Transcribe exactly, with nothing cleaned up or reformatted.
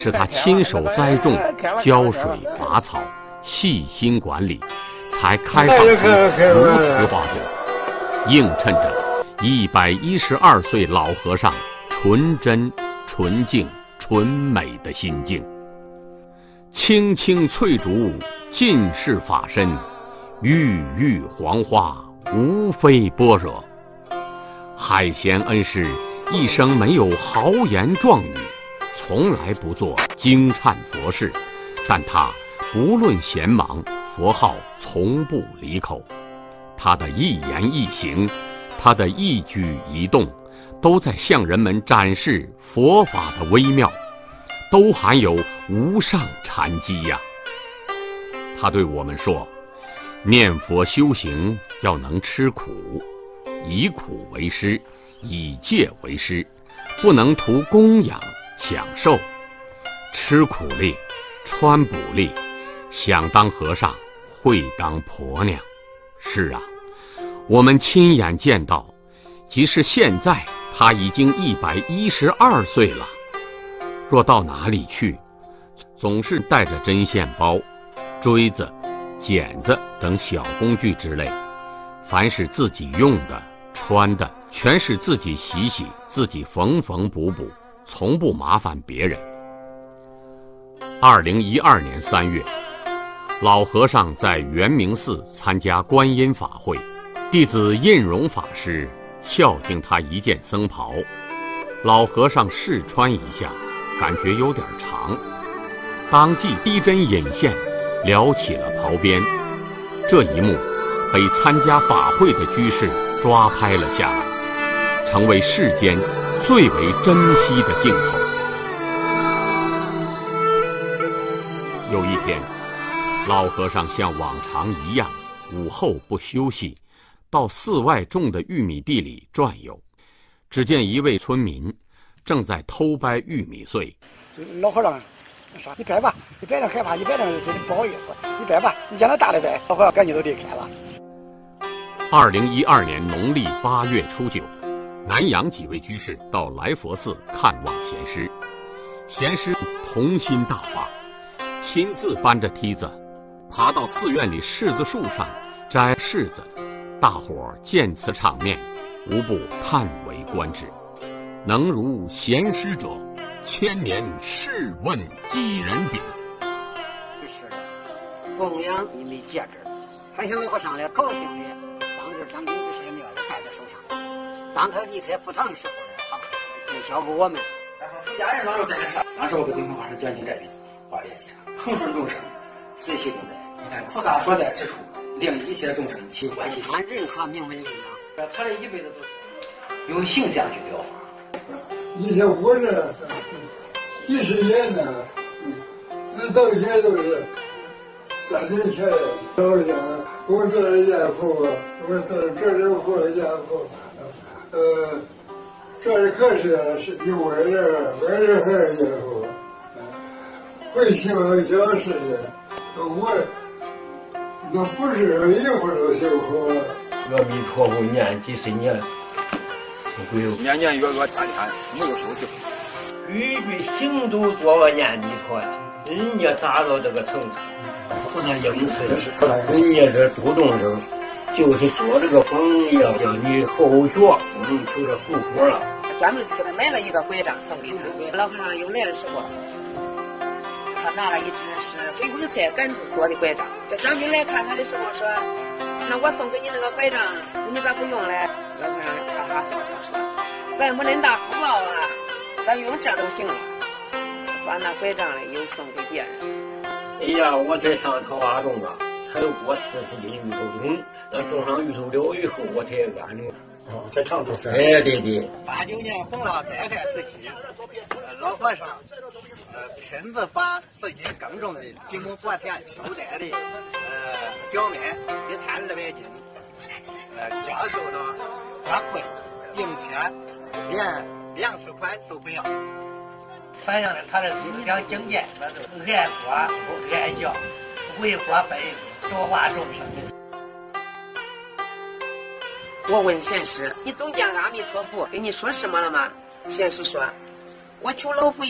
是他亲手栽种、浇水、拔草，细心管理，才开放出如此花朵，映衬着一百一十二岁老和尚纯真、纯净、纯美的心境。青青翠竹，尽是法身；郁郁黄花，无非般若。海贤恩师一生没有豪言壮语，从来不做惊颤佛事，但他不论闲忙，佛号从不离口。他的一言一行，他的一举一动，都在向人们展示佛法的微妙，都含有无上禅机呀。他对我们说，念佛修行要能吃苦，以苦为师，以戒为师，不能图供养享受。吃苦力，穿补力，想当和尚会当婆娘。是啊，我们亲眼见到，即使现在他已经一百一十二岁了，若到哪里去，总是带着针线包、锥子、剪子等小工具之类，凡是自己用的、穿的，全是自己洗洗，自己缝缝补补，从不麻烦别人。二零一二年三月，老和尚在圆明寺参加观音法会，弟子印荣法师孝敬他一件僧袍，老和尚试穿一下，感觉有点长，当即逼针引线，撩起了袍边。这一幕被参加法会的居士抓拍了下来，成为世间最为珍惜的镜头。有一天，老和尚像往常一样，午后不休息，到寺外种的玉米地里转悠。只见一位村民正在偷掰玉米穗。 老和尚说：“你掰吧，你掰着害怕，你掰着不好意思，你掰吧，你将来大的掰。”老和尚赶紧都离开了。 二零一二年农历八月初九，南阳几位居士到来佛寺看望贤师，贤师童心大发，亲自搬着梯子爬到寺院里柿子树上摘柿子。大伙儿见此场面，无不叹为观止。能如贤师者，千年试问几人比？ 是的，供养一枚戒指，还向老和尚来高兴的，当着张公居士的面的戴在手上。当他离开佛堂的时候呢，他就交给我们。 然后出家人当时带上，当时我给净空法师讲经这边话联系上，恒顺众生，随喜功德。你看菩萨所在之处，令一切众生起欢喜心。 按任何名门力量， 他这一辈子都是用形象去表法。 以前活着几十年呢，那到现在都是三年前老家，我做了家父，我做这是我家父，呃，这是可是是有我这我这还是家父，会修小事情，我那不是一会儿都修好。 阿弥陀佛念几十年。 年年月月天天没有休息， 句句行都做个念弥陀，人家达到这个程度，菩萨应是人家这主动者，就是做这个榜样，叫你后学，不能求这后果了。 专门给他买了一个拐杖送给他。老和尚又来的时候，他拿了一只是回光菜杆子做的拐杖。这张兵来看他的时候说：“那我送给你那个拐杖，你咋不用嘞？”老和尚哈哈笑笑说：“咱没恁大福报啊，咱用这都行了。”把那拐杖嘞又送给别人。 哎呀，我才上桃花种啊，才过四十斤芋头种，那种上芋头了以后，我才安种。 哦，在常州山。 哎，对对。 八九年弘道灾害时期，老和尚呃亲自把自己耕种的几亩薄田收摘的呃小麦一千二百斤，呃交收到花困、应钱，连粮食款都不要，反映了他的思想境界，那是爱国不爱教，为国分多化众生。 我问贤师：“你总见阿弥陀佛跟你说什么了吗？”贤师说：“我求老佛